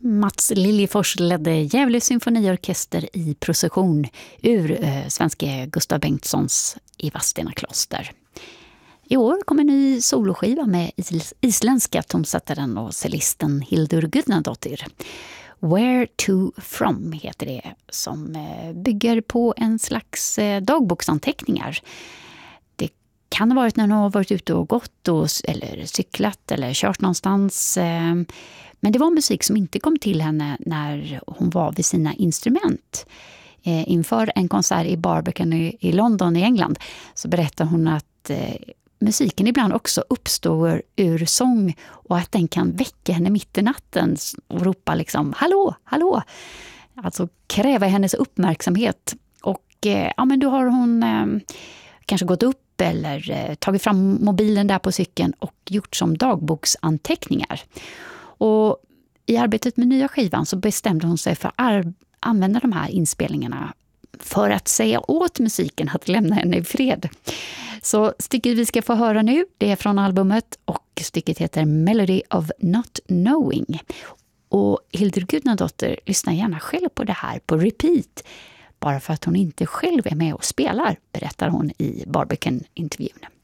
Mats Liljefors ledde Gävle symfoniorkester i procession ur svenske Gustav Bengtssons I Vadstena kloster. I år kommer en ny soloskiva med isländska tonsättaren och cellisten Hildur Guðnadóttir. Where to from heter det, som bygger på en slags dagboksanteckningar. Det kan ha varit när hon har varit ute och gått eller cyklat eller kört någonstans. Men det var musik som inte kom till henne när hon var vid sina instrument. Inför en konsert i Barbican i London i England så berättar hon att musiken ibland också uppstår ur sång och att den kan väcka henne mitt i natten och ropa liksom hallå, hallå. Alltså kräva hennes uppmärksamhet. Och men då har hon kanske gått upp eller tagit fram mobilen där på cykeln och gjort som dagboksanteckningar. Och i arbetet med nya skivan så bestämde hon sig för att använda de här inspelningarna för att säga åt musiken att lämna henne i fred. Så stycket vi ska få höra nu, det är från albumet och stycket heter Melody of Not Knowing. Och Hildur Guðnadóttir lyssnar gärna själv på det här på repeat, bara för att hon inte själv är med och spelar, berättar hon i Barbican-intervjun.